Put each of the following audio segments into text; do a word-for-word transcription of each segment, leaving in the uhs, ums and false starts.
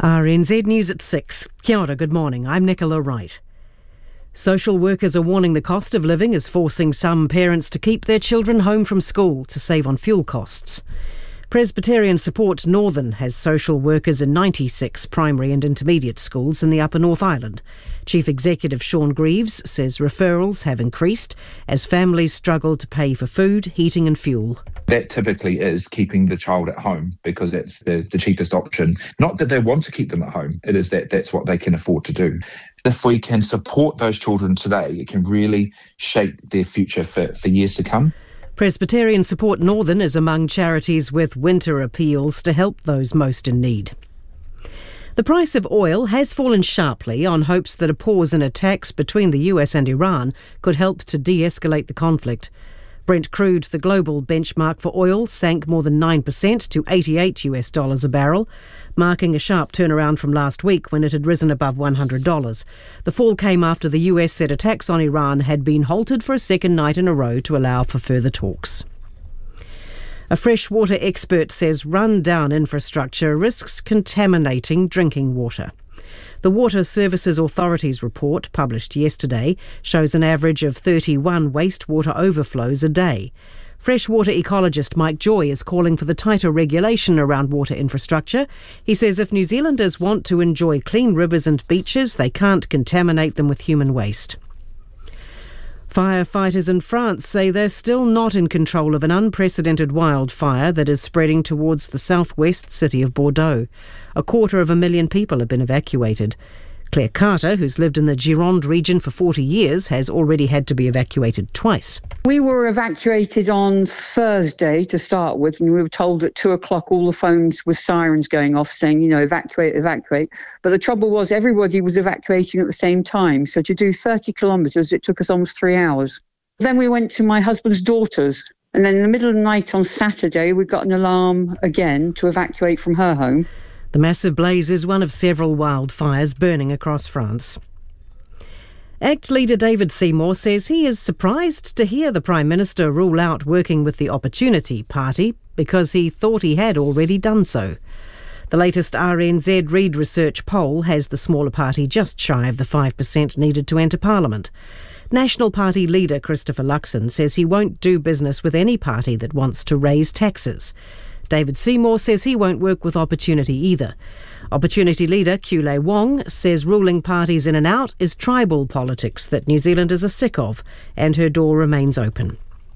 R N Z News at six. Kia ora, good morning. I'm Nicola Wright. Social workers are warning the cost of living is forcing some parents to keep their children home from school to save on fuel costs. Presbyterian Support Northern has social workers in ninety-six primary and intermediate schools in the Upper North Island. Chief Executive Sean Greaves says referrals have increased as families struggle to pay for food, heating and fuel. That typically is keeping the child at home because that's the, the cheapest option. Not that they want to keep them at home, it is that that's what they can afford to do. If we can support those children today, it can really shape their future for, for years to come. Presbyterian Support Northern is among charities with winter appeals to help those most in need. The price of oil has fallen sharply on hopes that a pause in attacks between the U S and Iran could help to de-escalate the conflict. Brent crude, the global benchmark for oil, sank more than nine percent to eighty-eight US dollars a barrel, marking a sharp turnaround from last week when it had risen above one hundred dollars. The fall came after the U S said attacks on Iran had been halted for a second night in a row to allow for further talks. A freshwater expert says run-down infrastructure risks contaminating drinking water. The Water Services Authority's report, published yesterday, shows an average of thirty-one wastewater overflows a day. Freshwater ecologist Mike Joy is calling for the tighter regulation around water infrastructure. He says if New Zealanders want to enjoy clean rivers and beaches, they can't contaminate them with human waste. Firefighters in France say they're still not in control of an unprecedented wildfire that is spreading towards the southwest city of Bordeaux. A quarter of a million people have been evacuated. Claire Carter, who's lived in the Gironde region for forty years, has already had to be evacuated twice. We were evacuated on Thursday to start with, and we were told at two o'clock all the phones with sirens going off saying, you know, evacuate, evacuate. But the trouble was everybody was evacuating at the same time. So to do thirty kilometres, it took us almost three hours. Then we went to my husband's daughter's. And then in the middle of the night on Saturday, we got an alarm again to evacuate from her home. The massive blaze is one of several wildfires burning across France. A C T leader David Seymour says he is surprised to hear the Prime Minister rule out working with the Opportunity Party because he thought he had already done so. The latest R N Z Reid Research poll has the smaller party just shy of the five percent needed to enter Parliament. National Party leader Christopher Luxon says he won't do business with any party that wants to raise taxes. David Seymour says he won't work with Opportunity either. Opportunity leader Kule Wong says ruling parties in and out is tribal politics that New Zealanders are sick of, and her door remains open.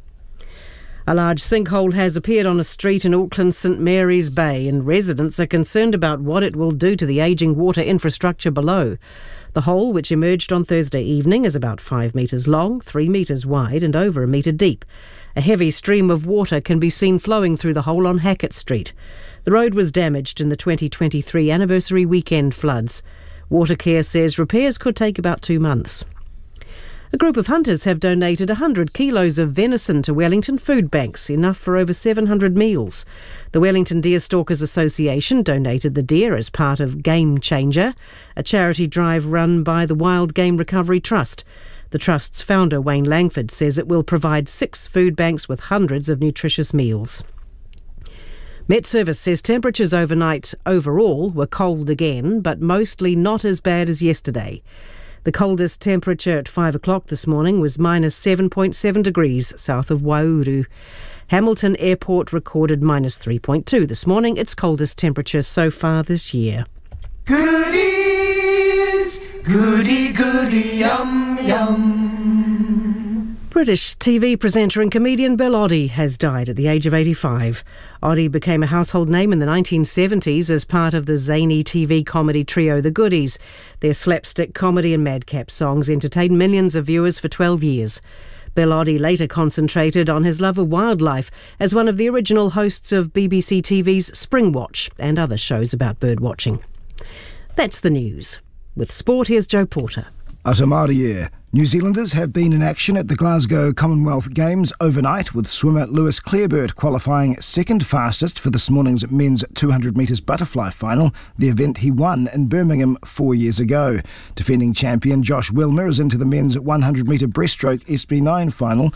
A large sinkhole has appeared on a street in Auckland's St Mary's Bay, and residents are concerned about what it will do to the ageing water infrastructure below. The hole, which emerged on Thursday evening, is about five metres long, three metres wide and over a metre deep. A heavy stream of water can be seen flowing through the hole on Hackett Street. The road was damaged in the twenty twenty-three anniversary weekend floods. Watercare says repairs could take about two months. A group of hunters have donated one hundred kilos of venison to Wellington food banks, enough for over seven hundred meals. The Wellington Deer Stalkers Association donated the deer as part of Game Changer, a charity drive run by the Wild Game Recovery Trust. The Trust's founder, Wayne Langford, says it will provide six food banks with hundreds of nutritious meals. Met Service says temperatures overnight overall were cold again, but mostly not as bad as yesterday. The coldest temperature at five o'clock this morning was minus seven point seven degrees south of Waiouru. Hamilton Airport recorded minus three point two this morning, its coldest temperature so far this year. Goodies, goody, goody, yum, yum. British T V presenter and comedian Bill Oddie has died at the age of eighty-five. Oddie became a household name in the nineteen seventies as part of the zany T V comedy trio The Goodies. Their slapstick comedy and madcap songs entertained millions of viewers for twelve years. Bill Oddie later concentrated on his love of wildlife as one of the original hosts of B B C T V's Springwatch and other shows about birdwatching. That's the news. With sport, here's Joe Porter. Atamarie. New Zealanders have been in action at the Glasgow Commonwealth Games overnight, with swimmer Lewis Clearbird qualifying second fastest for this morning's men's two hundred metres butterfly final, the event he won in Birmingham four years ago. Defending champion Josh Wilmer is into the men's one hundred metre breaststroke S B nine final,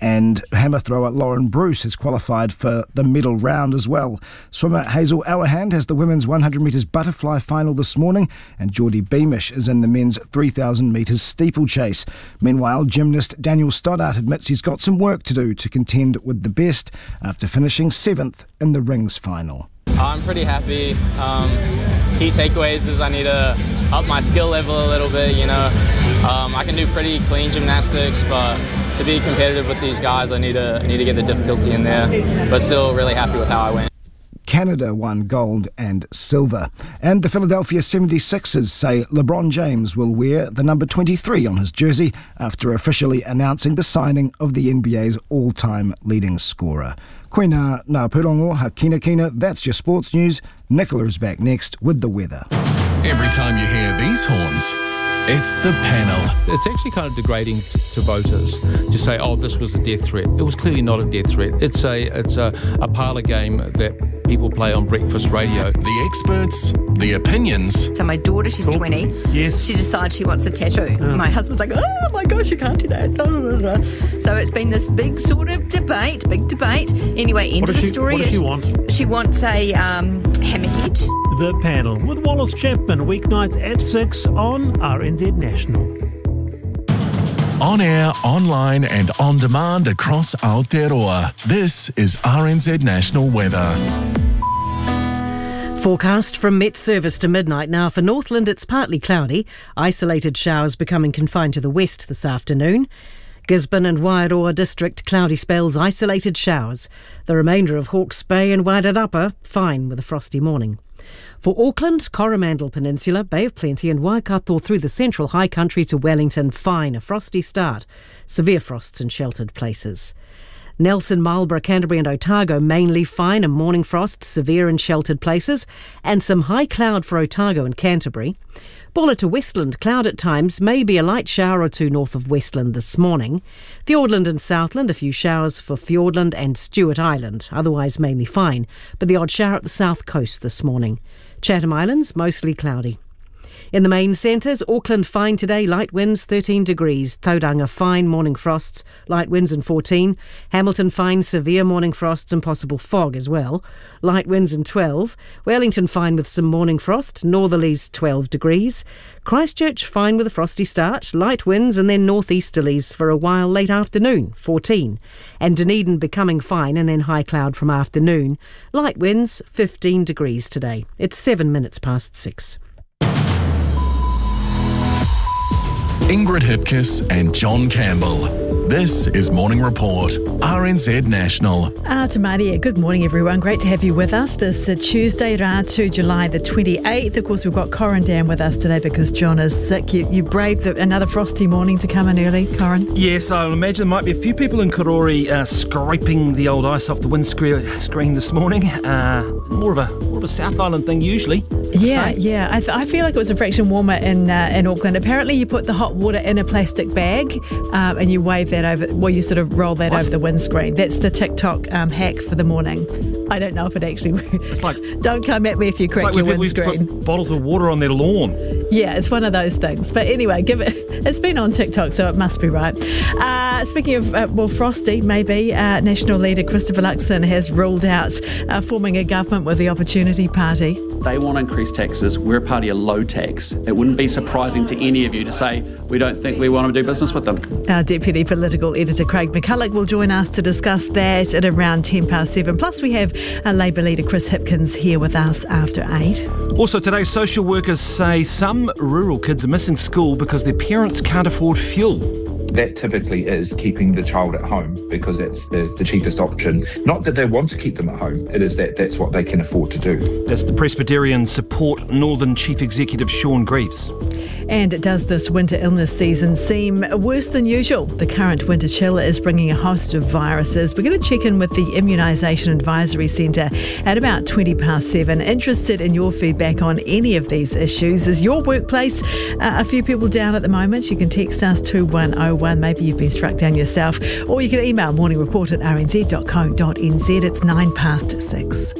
And hammer thrower Lauren Bruce has qualified for the medal round as well. Swimmer Hazel Auerhand has the women's one hundred metres butterfly final this morning, and Geordie Beamish is in the men's three thousand metres steeplechase. Meanwhile, gymnast Daniel Stoddart admits he's got some work to do to contend with the best after finishing seventh in the rings final. I'm pretty happy. Um, key takeaways is I need to up my skill level a little bit, you know. Um, I can do pretty clean gymnastics, but to be competitive with these guys, I need to, I need to get the difficulty in there, but still really happy with how I went. Canada won gold and silver. And the Philadelphia seventy-sixers say LeBron James will wear the number twenty-three on his jersey after officially announcing the signing of the N B A's all-time leading scorer. Koina ngā pūrongo ha kina kina, that's your sports news. Nicola is back next with the weather. Every time you hear these horns, it's the panel. It's actually kind of degrading to, to voters to say, oh, this was a death threat. It was clearly not a death threat. It's a it's a, a parlour game that people play on breakfast radio. The experts, the opinions. So my daughter, she's Cool. twenty. Yes. She decides she wants a tattoo. Oh. My husband's like, oh my gosh, you can't do that. No, no, no, no. So it's been this big sort of debate, big debate. Anyway, end What of does the she- story what does is she want? she wants a um, hammerhead. The Panel with Wallace Chapman, weeknights at six on R N Z National. On air, online and on demand across Aotearoa. This is R N Z National Weather. Forecast from Met Service to midnight. Now for Northland it's partly cloudy, isolated showers becoming confined to the west this afternoon. Gisborne and Wairoa district cloudy spells, isolated showers. The remainder of Hawke's Bay and Wairarapa fine with a frosty morning. For Auckland, Coromandel Peninsula, Bay of Plenty and Waikato through the central high country to Wellington, fine, a frosty start. Severe frosts in sheltered places. Nelson, Marlborough, Canterbury and Otago mainly fine and morning frost, severe in sheltered places, and some high cloud for Otago and Canterbury. Bulla to Westland, cloud at times, maybe a light shower or two north of Westland this morning. Fiordland and Southland, a few showers for Fiordland and Stewart Island, otherwise mainly fine, but the odd shower at the south coast this morning. Chatham Islands, mostly cloudy. In the main centres, Auckland fine today, light winds thirteen degrees. Tauranga fine, morning frosts, light winds and fourteen. Hamilton fine, severe morning frosts and possible fog as well. Light winds and twelve. Wellington fine with some morning frost, northerlies twelve degrees. Christchurch fine with a frosty start, light winds and then northeasterlies for a while late afternoon, fourteen. And Dunedin becoming fine and then high cloud from afternoon. Light winds, fifteen degrees today. It's seven minutes past six. Ingrid Hipkiss and John Campbell. This is Morning Report, R N Z National. Ah, Te Maria, good morning everyone. Great to have you with us this uh, Tuesday, Rā to July the twenty-eighth. Of course, we've got Corin Dan with us today because John is sick. You, you braved the, another frosty morning to come in early, Corin. Yes, I imagine there might be a few people in Karori uh, scraping the old ice off the windscreen screen this morning. Uh, more of a more of a South Island thing usually. Yeah, yeah. I, th- I feel like it was a fraction warmer in uh, in Auckland. Apparently, you put the hot water in a plastic bag um, and you wave that over. Well, you sort of roll that what? over the windscreen. That's the TikTok um, hack for the morning. I don't know if it actually works. It's like, don't come at me if you crack like your we, windscreen. Put bottles of water on their lawn. Yeah, it's one of those things. But anyway, give it. It's been on TikTok, so it must be right. Uh, speaking of, uh, well, frosty, maybe, uh, National leader Christopher Luxon has ruled out uh, forming a government with the Opportunity Party. They want to increase taxes. We're a party of low tax. It wouldn't be surprising to any of you to say we don't think we want to do business with them. Our Deputy Political Editor Craig McCulloch will join us to discuss that at around ten past seven. Plus we have uh, Labour leader Chris Hipkins here with us after eight. Also today, social workers say some rural kids are missing school because their parents can't afford fuel. That typically is keeping the child at home because it's the, the cheapest option. Not that they want to keep them at home, it is that that's what they can afford to do. That's the Presbyterian Support Northern Chief Executive Sean Greaves. And does this winter illness season seem worse than usual? The current winter chill is bringing a host of viruses. We're going to check in with the Immunisation Advisory Centre at about twenty past seven. Interested in your feedback on any of these issues. Is your workplace uh, a few people down at the moment? You can text us two one oh one. Maybe you've been struck down yourself. Or you can email morning report at r n z dot co dot n z. It's nine past six.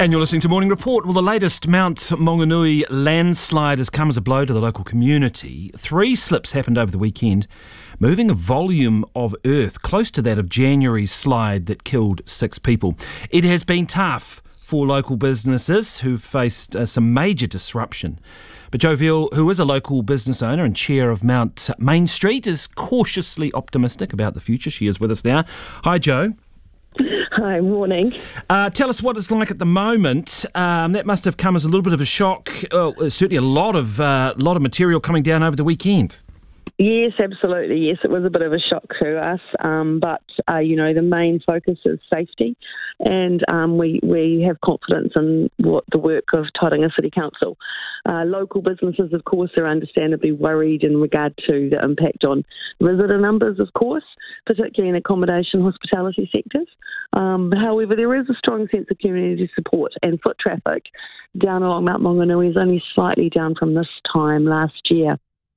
And you're listening to Morning Report. Well, the latest Mount Maunganui landslide has come as a blow to the local community. Three slips happened over the weekend, moving a volume of earth close to that of January's slide that killed six people. It has been tough for local businesses who've faced uh, some major disruption. But Jo Veal, who is a local business owner and chair of Mount Main Street, is cautiously optimistic about the future. She is with us now. Hi, Jo. Hi, morning. Uh, tell us what it's like at the moment. Um, that must have come as a little bit of a shock. Uh, certainly a lot of uh, lot of material coming down over the weekend. Yes, absolutely. Yes, it was a bit of a shock to us, um, but, uh, you know, the main focus is safety, and um, we, we have confidence in what the work of Tauranga City Council. Uh, local businesses, of course, are understandably worried in regard to the impact on visitor numbers, of course, particularly in accommodation hospitality sectors. Um, however, there is a strong sense of community support, and foot traffic down along Mount Maunganui is only slightly down from this time last year.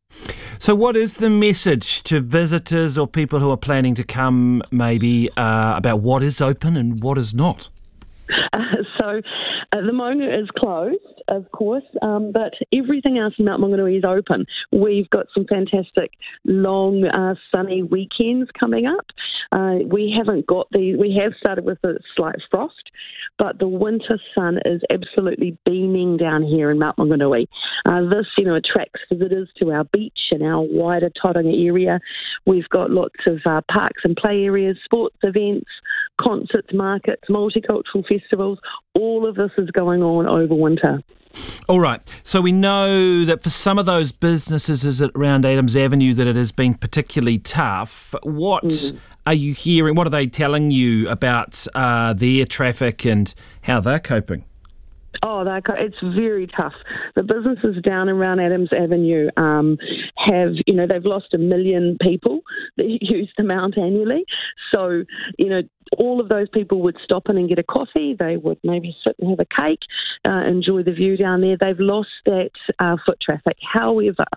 So what is the message to visitors or people who are planning to come, maybe, uh, about what is open and what is not? Uh, so uh, the Maunga is closed, of course, um, but everything else in Mount Maunganui is open. We've got some fantastic long uh, sunny weekends coming up. Uh, we haven't got the, we have started with a slight frost, but the winter sun is absolutely beaming down here in Mount Maunganui. Uh, this, you know, attracts visitors to our beach and our wider Tauranga area. We've got lots of uh, parks and play areas, sports events, concerts, markets, multicultural festivals. All of this is going on over winter. All right. So we know that for some of those businesses is it around Adams Avenue that it has been particularly tough. What mm-hmm. are you hearing? What are they telling you about uh, their traffic and how they're coping? Oh, it's very tough. The businesses down around Adams Avenue um, have, you know, they've lost a million people that use the Mount annually. So, you know, all of those people would stop in and get a coffee. They would maybe sit and have a cake, uh, enjoy the view down there. They've lost that uh, foot traffic. However,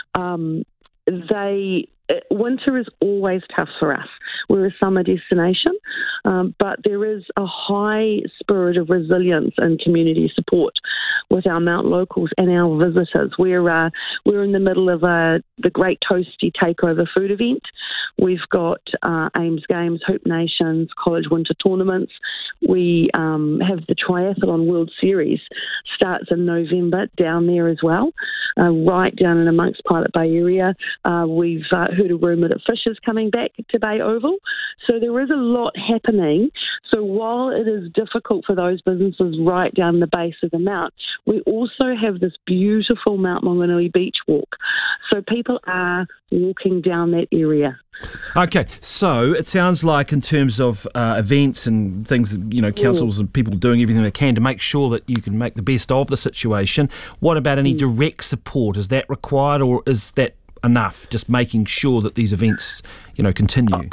um, they... winter is always tough for us. We're a summer destination, um, but there is a high spirit of resilience and community support with our Mount locals and our visitors. We're uh, we're in the middle of uh, the Great Toasty Takeover food event. We've got uh, Ames Games, Hoop Nations, College Winter Tournaments. We um, have the Triathlon World Series starts in November down there as well, uh, right down in amongst Pilot Bay area. Uh, we've uh, heard a rumour that Fisher's coming back to Bay Oval. So there is a lot happening. So while it is difficult for those businesses right down the base of the Mount, we also have this beautiful Mount Maunganui beach walk. So people are walking down that area. Okay, so it sounds like in terms of uh, events and things, you know, councils mm. and people doing everything they can to make sure that you can make the best of the situation. What about any mm. direct support? Is that required, or is that enough, just making sure that these events, you know, continue?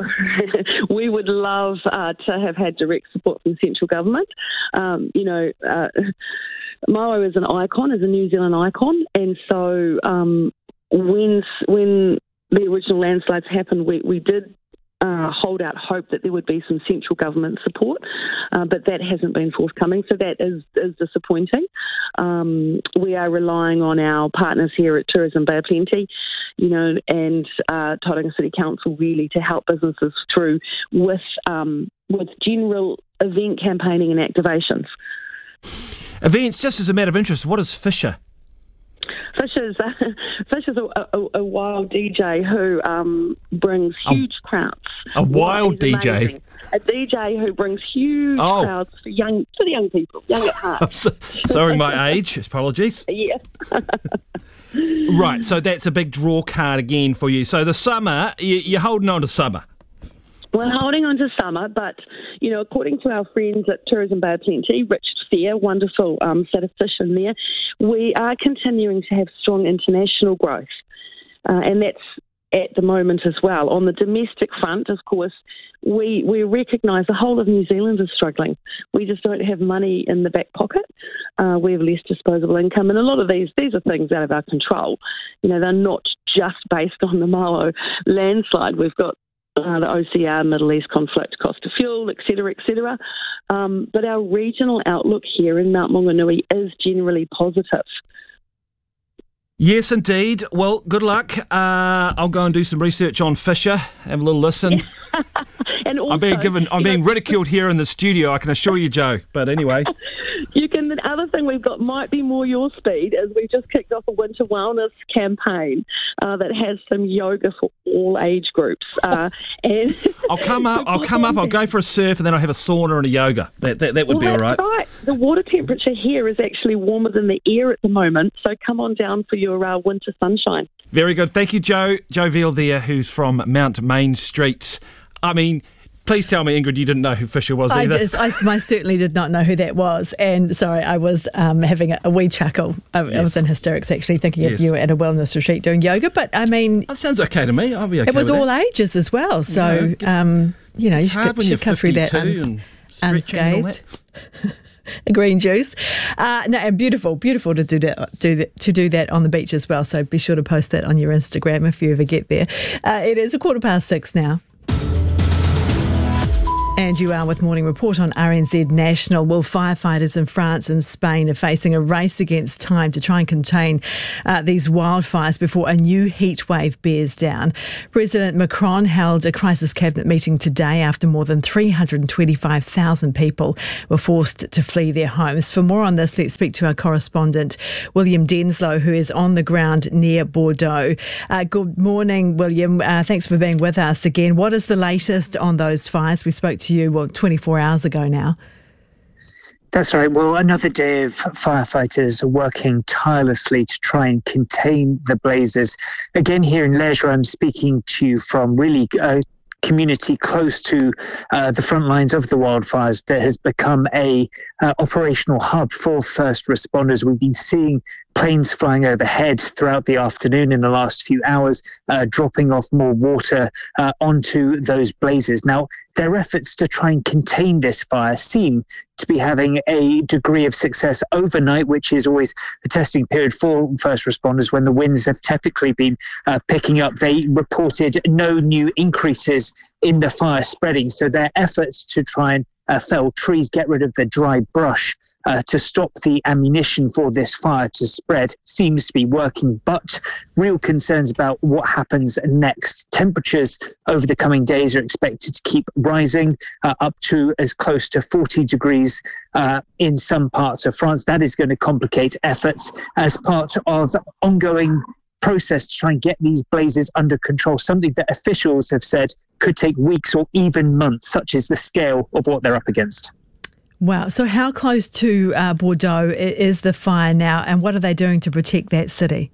We would love uh, to have had direct support from central government. Um, you know, uh, Maui is an icon, is a New Zealand icon, and so um, when when the original landslides happened, we, we did Uh, hold out hope that there would be some central government support, uh, but that hasn't been forthcoming, so that is, is disappointing. Um, we are relying on our partners here at Tourism Bay of Plenty, you know, and uh, Tauranga City Council really to help businesses through with um, with general event campaigning and activations. Events, just as a matter of interest, what is Fisher? Fisher's, uh, Fisher's a, a, a wild D J who um, brings huge oh, crowds. A wild D J? Amazing. A D J who brings huge oh. crowds for young for the young people, young at heart. so, sorry, my age. Apologies. Yeah. Right, so that's a big draw card again for you. So the summer, you, you're holding on to summer. We're holding on to summer, but, you know, according to our friends at Tourism Bay of Plenty, Richard Fair, wonderful um, set of fish in there, we are continuing to have strong international growth, uh, and that's at the moment as well. On the domestic front, of course, we, we recognise the whole of New Zealand is struggling. We just don't have money in the back pocket. Uh, we have less disposable income, and a lot of these, these are things out of our control. You know, they're not just based on the Māo landslide. We've got uh, the O C R, Middle East conflict, cost of fuel, et cetera, et cetera. Um, but our regional outlook here in Mount Maunganui is generally positive. Yes, indeed. Well, good luck. Uh, I'll go and do some research on Fisher, have a little listen. And also, I'm being given, I'm being know, ridiculed here in the studio, I can assure you, Joe. But anyway. You can. The other thing we've got might be more your speed is we've just kicked off a winter wellness campaign uh, that has some yoga for all age groups. Uh, and I'll come up. I'll come up. I'll go for a surf, and then I'll have a sauna and a yoga. That that, that would well, be all right. right. The water temperature here is actually warmer than the air at the moment, so come on down for your uh, winter sunshine. Very good. Thank you, Joe. Joe Veal there, who's from Mount Main Street. I mean. Please tell me, Ingrid, you didn't know who Fisher was I either. Did, I, I certainly did not know who that was. And sorry, I was um, having a, a wee chuckle. I, yes. I was in hysterics actually thinking yes. of you at a wellness retreat doing yoga. But I mean... That sounds okay to me. I'll be okay It was with all that. ages as well. So, yeah, um, you know, you should, should come through that uns- unscathed. Green juice. Uh, no, and beautiful, beautiful to do that, do that, to do that on the beach as well. So be sure to post that on your Instagram if you ever get there. Uh, it is a quarter past six now. And you are with Morning Report on R N Z National. Well, firefighters in France and Spain are facing a race against time to try and contain uh, these wildfires before a new heat wave bears down. President Macron held a crisis cabinet meeting today after more than three hundred twenty-five thousand people were forced to flee their homes. For more on this, let's speak to our correspondent, William Denslow, who is on the ground near Bordeaux. Uh, good morning, William. Uh, thanks for being with us again. What is the latest on those fires? We spoke to you, well, twenty-four hours ago now. That's right. Well, another day of firefighters working tirelessly to try and contain the blazes. Again, here in Leisure, I'm speaking to you from really a community close to uh, the front lines of the wildfires that has become a uh, operational hub for first responders. We've been seeing planes flying overhead throughout the afternoon in the last few hours, uh, dropping off more water uh, onto those blazes. Now, their efforts to try and contain this fire seem to be having a degree of success overnight, which is always a testing period for first responders when the winds have typically been uh, picking up. They reported no new increases in the fire spreading, so their efforts to try and uh, fell trees, get rid of the dry brush, Uh, to stop the ammunition for this fire to spread seems to be working, but real concerns about what happens next. Temperatures over the coming days are expected to keep rising uh, up to as close to forty degrees uh, in some parts of France. That is going to complicate efforts as part of ongoing process to try and get these blazes under control, something that officials have said could take weeks or even months, such is the scale of what they're up against. Wow. So how close to uh, Bordeaux is the fire now, and what are they doing to protect that city?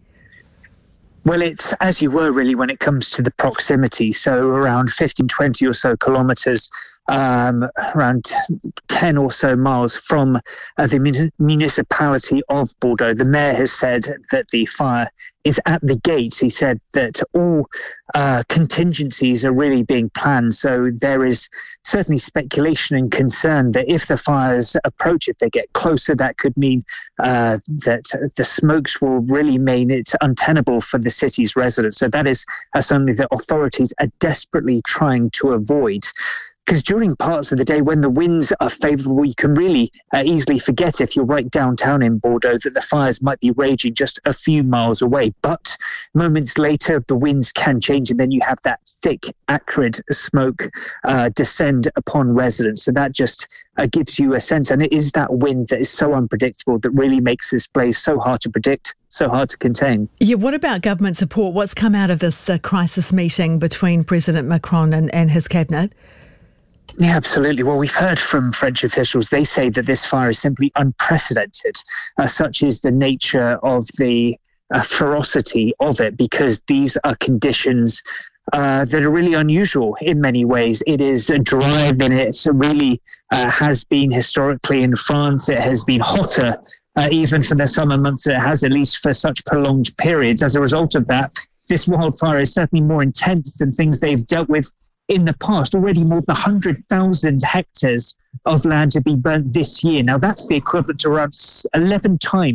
Well, it's as you were really when it comes to the proximity. So around fifteen, twenty or so kilometres, um, around ten or so miles from uh, the mun- municipality of Bordeaux. The mayor has said that the fire is at the gates. He said that all uh, contingencies are really being planned. So there is certainly speculation and concern that if the fires approach, if they get closer, that could mean uh, that the smokes will really mean it's untenable for the city's residents. So that is uh, something that authorities are desperately trying to avoid. Because during parts of the day when the winds are favourable, you can really uh, easily forget, if you're right downtown in Bordeaux, that the fires might be raging just a few miles away. But moments later, the winds can change, and then you have that thick, acrid smoke uh, descend upon residents. So that just uh, gives you a sense, and it is that wind that is so unpredictable that really makes this blaze so hard to predict, so hard to contain. Yeah, what about government support? What's come out of this uh, crisis meeting between President Macron and, and his cabinet? Yeah, absolutely. Well, we've heard from French officials. They say that this fire is simply unprecedented. Uh, such is the nature of the uh, ferocity of it, because these are conditions uh, that are really unusual in many ways. It is a dry than it really uh, has been historically in France. It has been hotter uh, even for the summer months. It has, at least for such prolonged periods. As a result of that, this wildfire is certainly more intense than things they've dealt with in the past. Already more than one hundred thousand hectares of land have been burnt this year. Now, that's the equivalent to around eleven times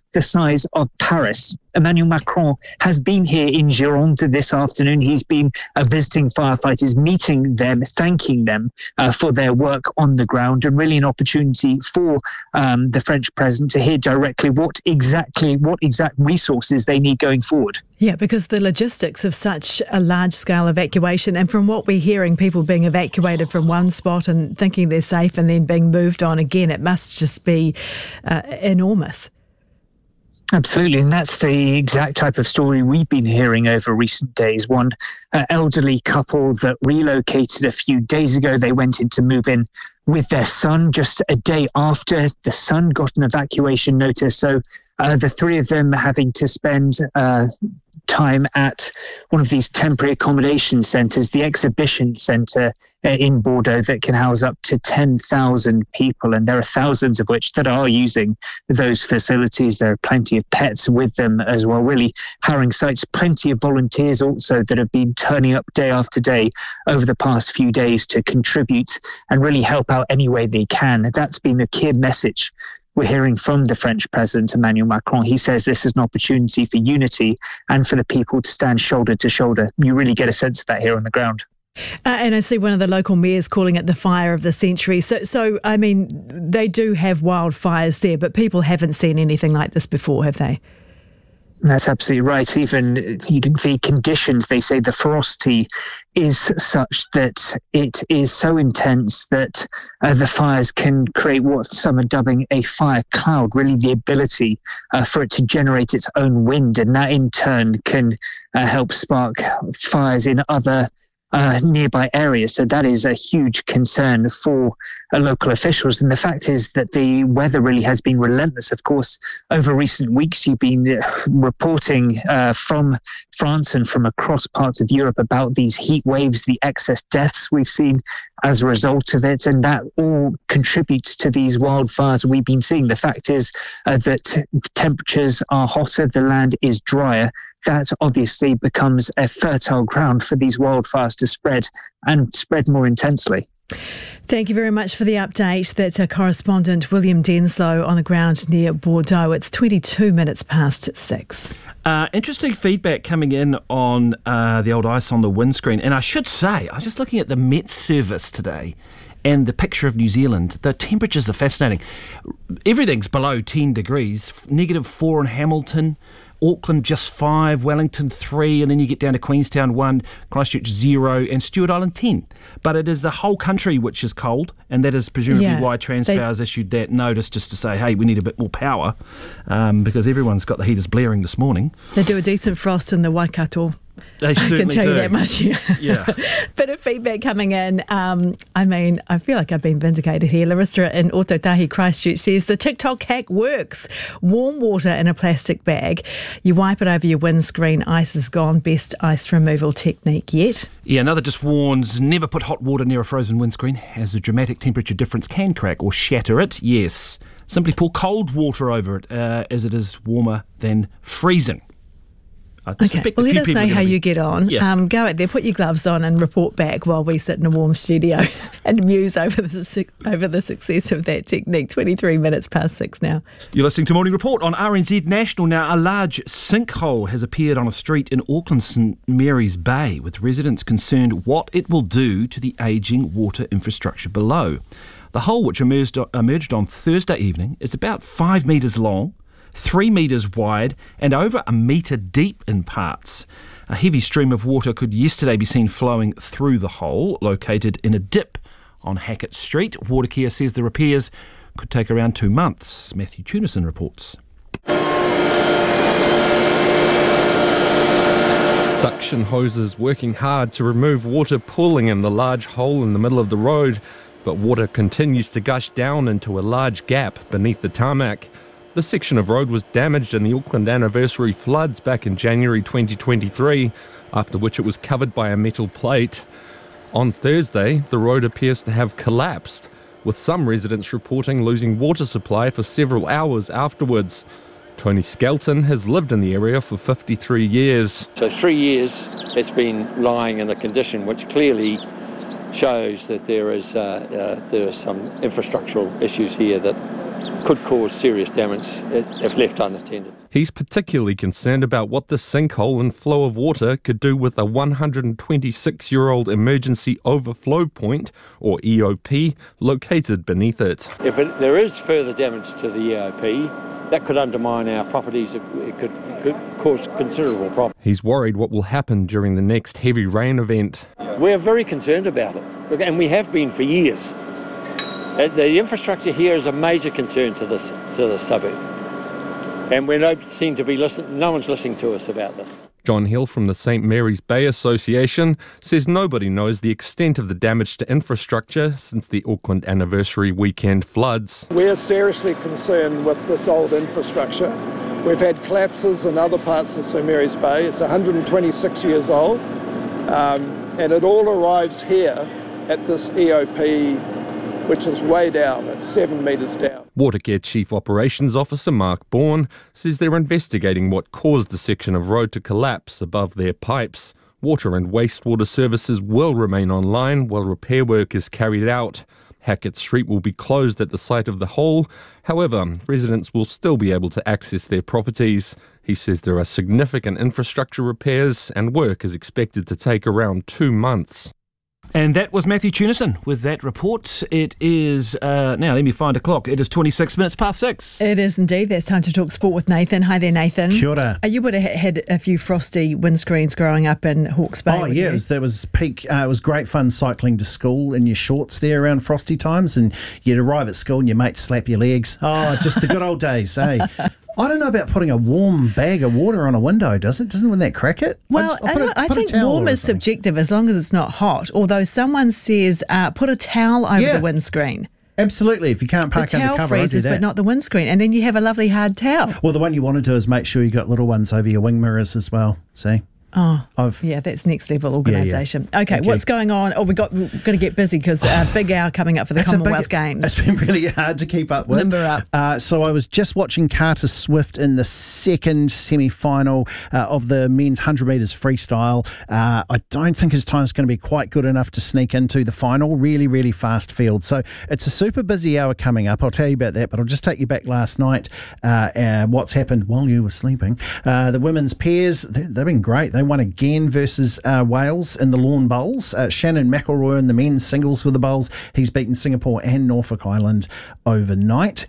the size of Paris. Emmanuel Macron has been here in Gironde this afternoon. He's been uh, visiting firefighters, meeting them, thanking them uh, for their work on the ground, and really an opportunity for um, the French president to hear directly what exactly what exact resources they need going forward. Yeah, because the logistics of such a large-scale evacuation, and from what we're hearing, people being evacuated from one spot and thinking they're safe and then being moved on again, it must just be uh, enormous. Absolutely, and that's the exact type of story we've been hearing over recent days. One uh, elderly couple that relocated a few days ago, they went in to move in with their son just a day after the son got an evacuation notice. So uh, the three of them having to spend uh, time at one of these temporary accommodation centres, the exhibition centre uh, in Bordeaux that can house up to ten thousand people. And there are thousands of which that are using those facilities. There are plenty of pets with them as well. Really harrowing sights. Plenty of volunteers also that have been turning up day after day over the past few days to contribute and really help out any way they can. That's been a key message we're hearing from the French President Emmanuel Macron. He says this is an opportunity for unity and for the people to stand shoulder to shoulder. You really get a sense of that here on the ground. Uh, and I see one of the local mayors calling it the fire of the century. So, so I mean, they do have wildfires there, but people haven't seen anything like this before, have they? That's absolutely right. Even the conditions, they say the ferocity is such that it is so intense that uh, the fires can create what some are dubbing a fire cloud, really the ability uh, for it to generate its own wind. And that in turn can uh, help spark fires in other Uh, nearby areas. So that is a huge concern for uh, local officials. And the fact is that the weather really has been relentless. Of course, over recent weeks, you've been uh, reporting uh, from France and from across parts of Europe about these heat waves, the excess deaths we've seen as a result of it. And that all contributes to these wildfires we've been seeing. The fact is uh, that temperatures are hotter, the land is drier. That obviously becomes a fertile ground for these wildfires to spread and spread more intensely. Thank you very much for the update. That's our correspondent William Denslow on the ground near Bordeaux. It's twenty-two minutes past six. Uh, interesting feedback coming in on uh, the old ice on the windscreen. And I should say, I was just looking at the Met Service today and the picture of New Zealand. The temperatures are fascinating. Everything's below ten degrees, negative four in Hamilton, Auckland just five, Wellington three, and then you get down to Queenstown one, Christchurch zero, and Stewart Island ten. But it is the whole country which is cold, and that is presumably yeah, why Transpower's they... issued that notice just to say, hey, we need a bit more power, um, because everyone's got the heaters blaring this morning. They do a decent frost in the Waikato. They I can tell do. you that much. Yeah. yeah. Bit of feedback coming in. Um, I mean, I feel like I've been vindicated here. Larissa in Ototahi, Christchurch says the TikTok hack works. Warm water in a plastic bag. You wipe it over your windscreen. Ice is gone. Best ice removal technique yet. Yeah, another just warns, never put hot water near a frozen windscreen as a dramatic temperature difference can crack or shatter it. Yes. Simply pour cold water over it uh, as it is warmer than freezing. Okay, well, let us know how be... you get on. Yeah. Um, go out there, put your gloves on and report back while we sit in a warm studio and muse over the, over the success of that technique. twenty-three minutes past six now. You're listening to Morning Report on R N Z National. Now, a large sinkhole has appeared on a street in Auckland's St Mary's Bay, with residents concerned what it will do to the ageing water infrastructure below. The hole, which emerged, emerged on Thursday evening, is about five metres long, three metres wide and over a metre deep in parts. A heavy stream of water could yesterday be seen flowing through the hole, located in a dip on Hackett Street. Watercare says the repairs could take around two months. Matthew Tunison reports. Suction hoses working hard to remove water pooling in the large hole in the middle of the road, but water continues to gush down into a large gap beneath the tarmac. The section of road was damaged in the Auckland anniversary floods back in January twenty twenty-three, after which it was covered by a metal plate. On Thursday, the road appears to have collapsed, with some residents reporting losing water supply for several hours afterwards. Tony Skelton has lived in the area for fifty-three years. So three years it's been lying in a condition which clearly shows that there is uh, uh, there are some infrastructural issues here that could cause serious damage if left unattended. He's particularly concerned about what the sinkhole and flow of water could do with a one hundred twenty-six-year-old emergency overflow point, or E O P, located beneath it. If it, there is further damage to the E O P, that could undermine our properties. It, it could, could cause considerable problems. He's worried what will happen during the next heavy rain event. We're very concerned about it, and we have been for years. The infrastructure here is a major concern to this to the suburb, and we don't seem to be listening. No one's listening to us about this. John Hill from the Saint Mary's Bay Association says nobody knows the extent of the damage to infrastructure since the Auckland anniversary weekend floods. We're seriously concerned with this old infrastructure. We've had collapses in other parts of Saint Mary's Bay. It's one hundred twenty-six years old, um, and it all arrives here at this E O P, which is way down, it's seven metres down. Watercare Chief Operations Officer Mark Bourne says they're investigating what caused the section of road to collapse above their pipes. Water and wastewater services will remain online while repair work is carried out. Hackett Street will be closed at the site of the hole. However, residents will still be able to access their properties. He says there are significant infrastructure repairs and work is expected to take around two months. And that was Matthew Tunison with that report. It is, uh, now let me find a clock. It is twenty-six minutes past six. It is indeed. That's time to talk sport with Nathan. Hi there, Nathan. Kia ora. Uh, you would have had a few frosty windscreens growing up in Hawke's Bay. Oh, yeah. It was, there was peak. Uh, it was great fun cycling to school in your shorts there around frosty times, and you'd arrive at school and your mates slap your legs. Oh, just the good old days, eh? I don't know about putting a warm bag of water on a window, does it? Doesn't that crack it? Well, I, just, I, I think warm is subjective as long as it's not hot, although someone says uh, put a towel over yeah. the windscreen. Absolutely. If you can't park the under towel cover, I'll do freezes, that. but not the windscreen, and then you have a lovely hard towel. Well, the one you want to do is make sure you got little ones over your wing mirrors as well, see? Oh, I've, yeah, that's next level organisation. Yeah, yeah. Okay, okay, what's going on? Oh, we got we've got to get busy because uh, big hour coming up for the it's Commonwealth big, Games. It's been really hard to keep up with. Limber up. Uh, so I was just watching Carter Swift in the second semi-final uh, of the men's one hundred metres freestyle. Uh, I don't think his time's going to be quite good enough to sneak into the final. Really, really fast field. So it's a super busy hour coming up. I'll tell you about that, but I'll just take you back last night. Uh, uh, what's happened while you were sleeping? Uh, the women's pairs, they, they've been great. They won again versus uh, Wales in the Lawn Bowls. Uh, Shannon McElroy in the men's singles with the bowls. He's beaten Singapore and Norfolk Island overnight.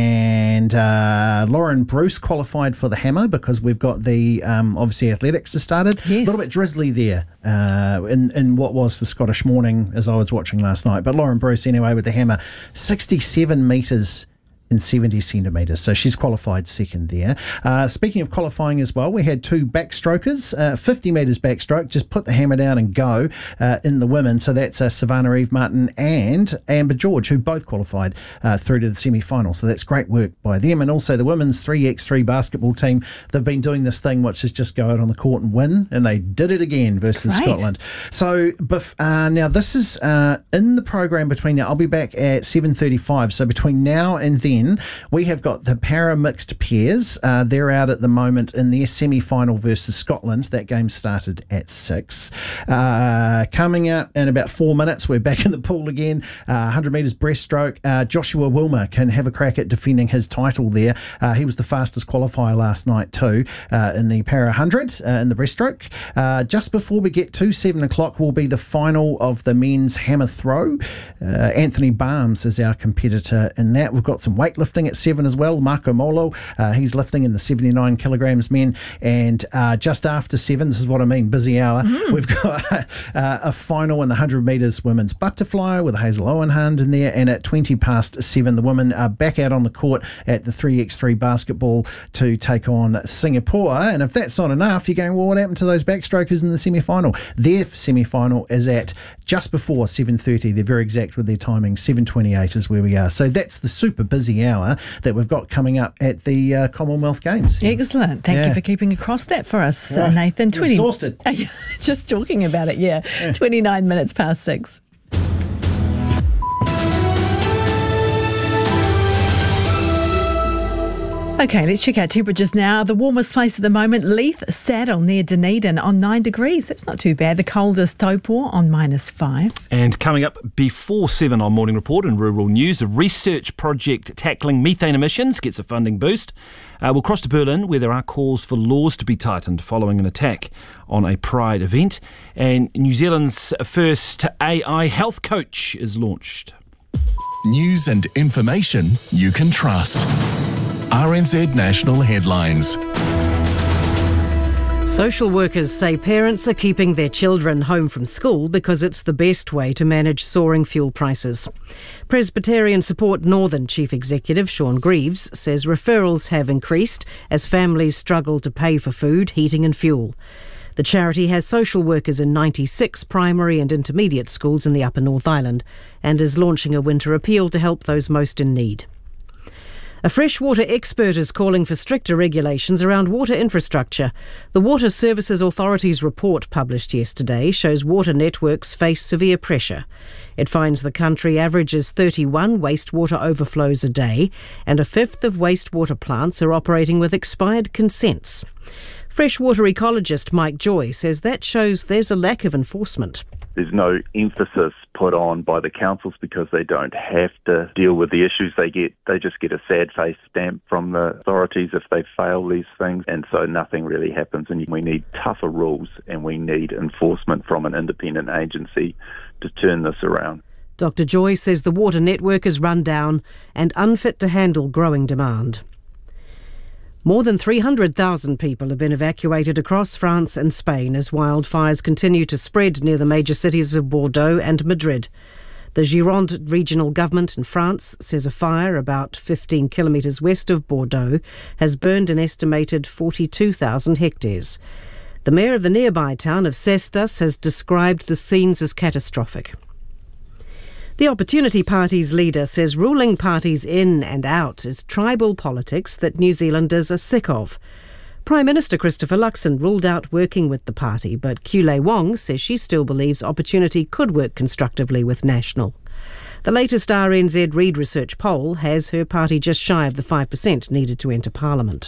And uh, Lauren Bruce qualified for the hammer because we've got the, um, obviously, athletics has started. Yes. A little bit drizzly there uh, in, in what was the Scottish morning as I was watching last night. But Lauren Bruce, anyway, with the hammer, sixty-seven metres in seventy centimetres. So she's qualified second there. Uh, speaking of qualifying as well, we had two backstrokers, uh, fifty metres backstroke, just put the hammer down and go uh, in the women. So that's uh, Savannah Eve Martin and Amber George, who both qualified uh, through to the semi-final. So that's great work by them. And also the women's three by three basketball team, they've been doing this thing which is just go out on the court and win, and they did it again versus Great. Scotland. So bef- uh, now this is uh, in the program between now. I'll be back at seven thirty-five. So between now and then, we have got the para mixed pairs. Uh, they're out at the moment in their semi-final versus Scotland. That game started at six. Uh, coming up in about four minutes, we're back in the pool again. Uh, one hundred metres breaststroke. Uh, Joshua Wilmer can have a crack at defending his title there. Uh, he was the fastest qualifier last night too uh, in the para one hundred uh, in the breaststroke. Uh, just before we get to seven o'clock will be the final of the men's hammer throw. Uh, Anthony Barnes is our competitor in that. We've got some weightlifting at seven as well. Marco Molo, uh, he's lifting in the seventy-nine kilograms men. And uh, just after seven, this is what I mean, busy hour, mm. we've got uh, a final in the one hundred metres women's butterfly with Hazel Owenhand in there. And at twenty past seven, the women are back out on the court at the three by three basketball to take on Singapore. And if that's not enough, you're going, well, what happened to those backstrokers in the semi-final? Their semi-final is at just before seven thirty. They're very exact with their timing. seven twenty-eight is where we are. So that's the super busy hour that we've got coming up at the uh, Commonwealth Games. Excellent. Thank yeah. you for keeping across that for us, yeah. uh, Nathan. twenty exhausted. Just talking about it, yeah. yeah. twenty-nine minutes past six. Okay, let's check out temperatures now. The warmest place at the moment, Leith Saddle near Dunedin on nine degrees. That's not too bad. The coldest, Taupō on minus five. And coming up before seven on Morning Report and Rural News, a research project tackling methane emissions gets a funding boost. Uh, we'll cross to Berlin, where there are calls for laws to be tightened following an attack on a Pride event. And New Zealand's first A I health coach is launched. News and information you can trust. R N Z National Headlines. Social workers say parents are keeping their children home from school because it's the best way to manage soaring fuel prices. Presbyterian Support Northern Chief Executive Sean Greaves says referrals have increased as families struggle to pay for food, heating and fuel. The charity has social workers in ninety-six primary and intermediate schools in the Upper North Island and is launching a winter appeal to help those most in need. A freshwater expert is calling for stricter regulations around water infrastructure. The Water Services Authority's report published yesterday shows water networks face severe pressure. It finds the country averages thirty-one wastewater overflows a day, and a fifth of wastewater plants are operating with expired consents. Freshwater ecologist Mike Joy says that shows there's a lack of enforcement. There's no emphasis put on by the councils because they don't have to deal with the issues they get. They just get a sad face stamp from the authorities if they fail these things, and so nothing really happens. And we need tougher rules and we need enforcement from an independent agency to turn this around. Doctor Joy says the water network is run down and unfit to handle growing demand. More than three hundred thousand people have been evacuated across France and Spain as wildfires continue to spread near the major cities of Bordeaux and Madrid. The Gironde regional government in France says a fire about fifteen kilometres west of Bordeaux has burned an estimated forty-two thousand hectares. The mayor of the nearby town of Cestas has described the scenes as catastrophic. The Opportunity Party's leader says ruling parties in and out is tribal politics that New Zealanders are sick of. Prime Minister Christopher Luxon ruled out working with the party, but Kule Wong says she still believes Opportunity could work constructively with National. The latest R N Z Reid Research poll has her party just shy of the five percent needed to enter Parliament.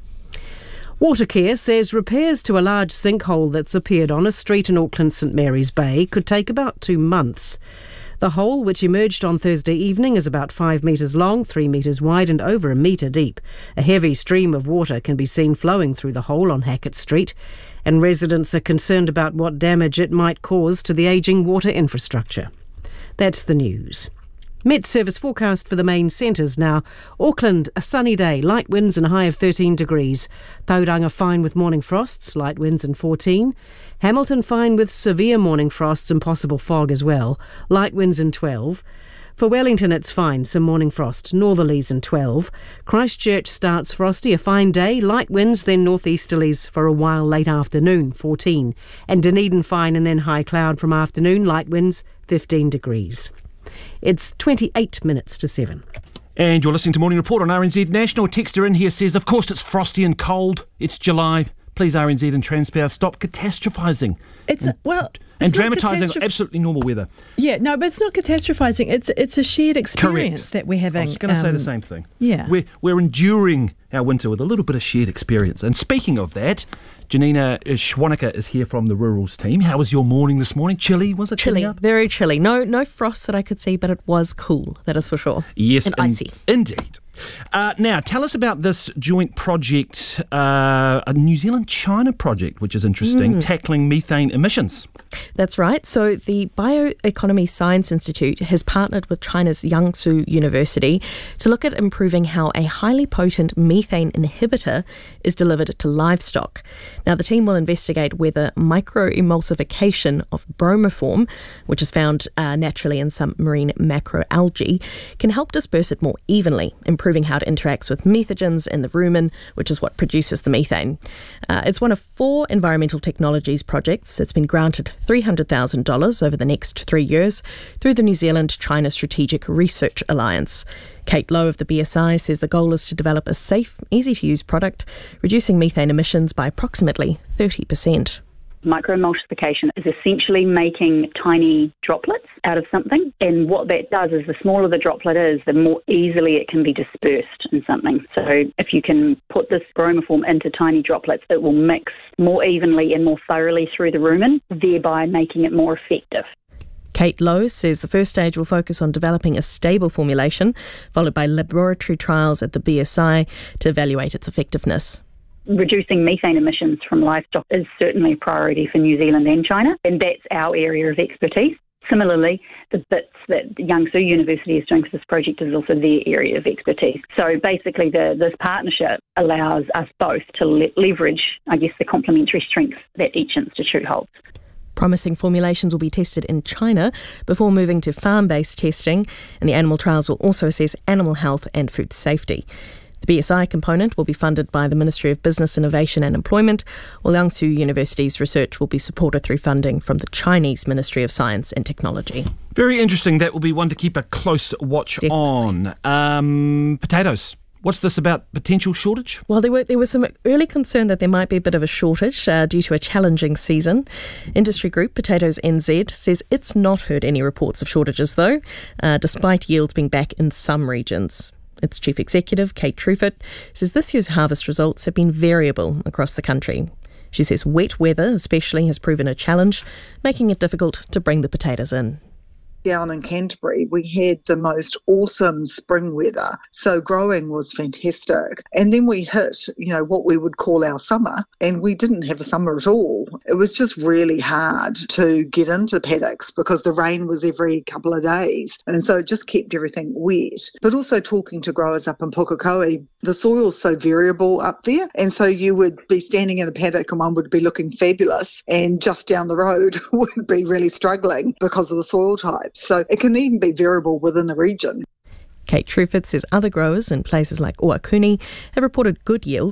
Watercare says repairs to a large sinkhole that's appeared on a street in Auckland's St Mary's Bay could take about two months. The hole, which emerged on Thursday evening, is about five metres long, three metres wide and over a metre deep. A heavy stream of water can be seen flowing through the hole on Hackett Street, and residents are concerned about what damage it might cause to the ageing water infrastructure. That's the news. Met Service forecast for the main centres now. Auckland, a sunny day, light winds and a high of thirteen degrees. Tauranga fine with morning frosts, light winds and fourteen. Hamilton fine with severe morning frosts and possible fog as well, light winds and twelve. For Wellington it's fine, some morning frost, northerlies and twelve. Christchurch starts frosty, a fine day, light winds then northeasterlies for a while late afternoon, fourteen. And Dunedin fine and then high cloud from afternoon, light winds, fifteen degrees. It's twenty-eight minutes to seven. And you're listening to Morning Report on R N Z National. A texter in here says, of course it's frosty and cold. It's July. Please, R N Z and Transpower, stop catastrophising. It's, well... And It's not dramatising catastroph- absolutely normal weather. Yeah, no, but it's not catastrophising. It's it's a shared experience Correct. that we're having. I was going to say um, the same thing. Yeah. We're, we're enduring our winter with a little bit of shared experience. And speaking of that, Janina Schwanica is here from the Rurals team. How was your morning this morning? Chilly? Was it Chilly, up? very chilly. No no frost that I could see, but it was cool, that is for sure. Yes, and in- icy. Indeed. Uh, now, tell us about this joint project, uh, a New Zealand-China project, which is interesting, Mm. tackling methane emissions. That's right. So the Bioeconomy Science Institute has partnered with China's Yangtze University to look at improving how a highly potent methane inhibitor is delivered to livestock. Now, the team will investigate whether microemulsification of bromoform, which is found uh, naturally in some marine macroalgae, can help disperse it more evenly, improving how it interacts with methogens in the rumen, which is what produces the methane. Uh, it's one of four environmental technologies projects that's been granted three hundred thousand dollars over the next three years through the New Zealand-China Strategic Research Alliance. Kate Lowe of the B S I says the goal is to develop a safe, easy-to-use product, reducing methane emissions by approximately thirty percent. Microemulsification is essentially making tiny droplets out of something, and what that does is the smaller the droplet is, the more easily it can be dispersed in something. So if you can put this bromoform into tiny droplets, it will mix more evenly and more thoroughly through the rumen, thereby making it more effective. Kate Lowe says the first stage will focus on developing a stable formulation, followed by laboratory trials at the B S I to evaluate its effectiveness. Reducing methane emissions from livestock is certainly a priority for New Zealand and China, and that's our area of expertise. Similarly, the bits that Yangtze University is doing for this project is also their area of expertise. So basically, the, this partnership allows us both to le- leverage, I guess, the complementary strengths that each institute holds. Promising formulations will be tested in China before moving to farm-based testing, and the animal trials will also assess animal health and food safety. The B S I component will be funded by the Ministry of Business, Innovation and Employment, while Yangtze University's research will be supported through funding from the Chinese Ministry of Science and Technology. Very interesting. That will be one to keep a close watch Definitely. on. Um, potatoes. What's this about potential shortage? Well, there were there was some early concern that there might be a bit of a shortage uh, due to a challenging season. Industry group Potatoes N Z says it's not heard any reports of shortages, though, uh, despite yields being back in some regions. Its chief executive, Kate Truffert, says this year's harvest results have been variable across the country. She says wet weather especially has proven a challenge, making it difficult to bring the potatoes in. Down in Canterbury, we had the most awesome spring weather, so growing was fantastic. And then we hit, you know, what we would call our summer, and we didn't have a summer at all. It was just really hard to get into paddocks because the rain was every couple of days, and so it just kept everything wet. But also talking to growers up in Pukekohe, the soil's so variable up there, and so you would be standing in a paddock and one would be looking fabulous, and just down the road would be really struggling because of the soil type. So it can even be variable within a region. Kate Truffert says other growers in places like Oakuni have reported good yields